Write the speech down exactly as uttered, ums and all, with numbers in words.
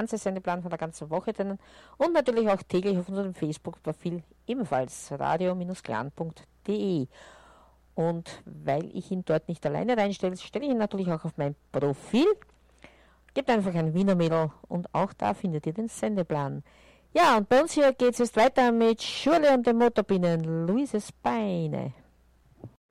ganze Sendeplan von der ganzen Woche drinnen und natürlich auch täglich auf unserem Facebook-Profil ebenfalls radio-clan punkt de. Und weil ich ihn dort nicht alleine reinstelle, stelle ich ihn natürlich auch auf mein Profil. Gebt einfach ein Wiener Mädel und auch da findet ihr den Sendeplan. Ja, und bei uns hier geht es jetzt weiter mit Schule und den Motorbienen, Luises Beine.